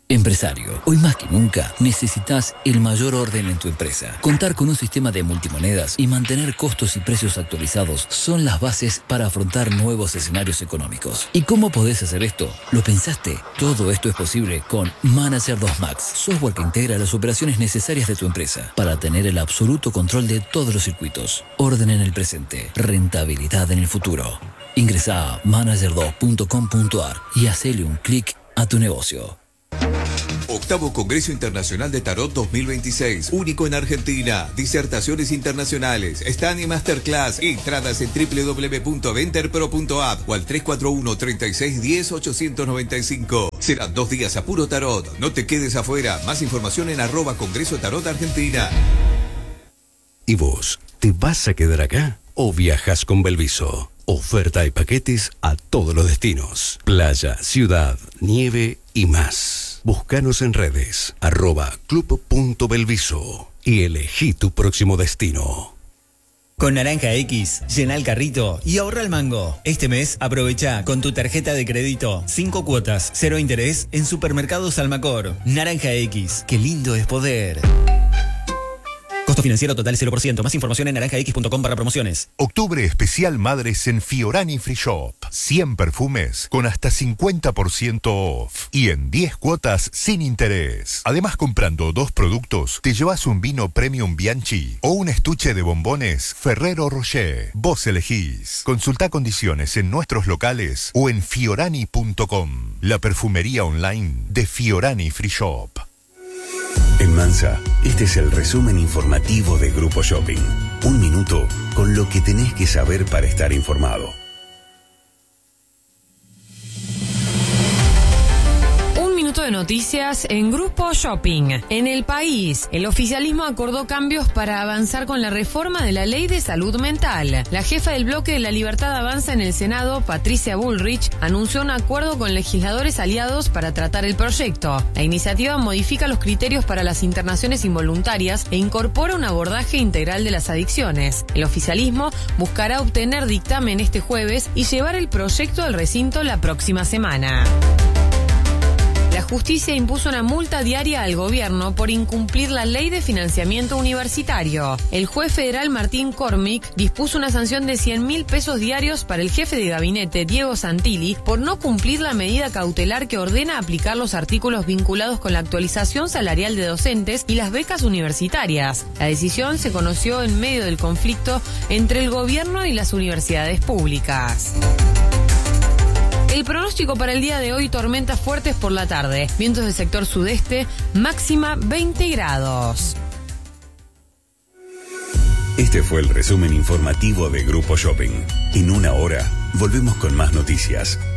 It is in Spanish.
Empresario, hoy más que nunca necesitas el mayor orden en tu empresa. Contar con un sistema de multimonedas y mantener costos y precios actualizados son las bases para afrontar nuevos escenarios económicos. ¿Y cómo podés hacer esto? ¿Lo pensaste? Todo esto es posible con Manager 2 Max, software que integra las operaciones necesarias de tu empresa para tener el absoluto control de todos los circuitos. Orden en el presente, rentabilidad en el futuro. Ingresa a manager2.com.ar y hacele un clic a tu negocio. Octavo Congreso Internacional de Tarot 2026, único en Argentina. Disertaciones internacionales, stand y masterclass. Entradas en www.venterpro.app o al 341-3610-895. Serán 2 días a puro tarot. No te quedes afuera. Más información en @Congreso Tarot Argentina. ¿Y vos, te vas a quedar acá o viajas con Belviso? Oferta y paquetes a todos los destinos. Playa, ciudad, nieve y más. Búscanos en redes, @club.belviso y elegí tu próximo destino. Con Naranja X, llena el carrito y ahorra el mango. Este mes aprovecha con tu tarjeta de crédito 5 cuotas, 0 interés en Supermercados Almacor. Naranja X, qué lindo es poder. Costo financiero total 0%. Más información en naranjax.com/promociones. Octubre especial Madres en Fiorani Free Shop. 100 perfumes con hasta 50% off. Y en 10 cuotas sin interés. Además, comprando 2 productos, te llevas un vino Premium Bianchi o un estuche de bombones Ferrero Rocher. Vos elegís. Consulta condiciones en nuestros locales o en fiorani.com. La perfumería online de Fiorani Free Shop. En Mansa, este es el resumen informativo de Grupo Shopping. 1 minuto con lo que tenés que saber para estar informado. De noticias en Grupo Shopping. En el país, el oficialismo acordó cambios para avanzar con la reforma de la Ley de Salud Mental. La jefa del bloque de La Libertad Avanza en el Senado, Patricia Bullrich, anunció un acuerdo con legisladores aliados para tratar el proyecto. La iniciativa modifica los criterios para las internaciones involuntarias e incorpora un abordaje integral de las adicciones. El oficialismo buscará obtener dictamen este jueves y llevar el proyecto al recinto la próxima semana. La justicia impuso una multa diaria al gobierno por incumplir la ley de financiamiento universitario. El juez federal Martín Cormick dispuso una sanción de 100.000 pesos diarios para el jefe de gabinete, Diego Santilli, por no cumplir la medida cautelar que ordena aplicar los artículos vinculados con la actualización salarial de docentes y las becas universitarias. La decisión se conoció en medio del conflicto entre el gobierno y las universidades públicas. El pronóstico para el día de hoy: tormentas fuertes por la tarde, vientos del sector sudeste, máxima 20 grados. Este fue el resumen informativo de Grupo Shopping. En 1 hora volvemos con más noticias.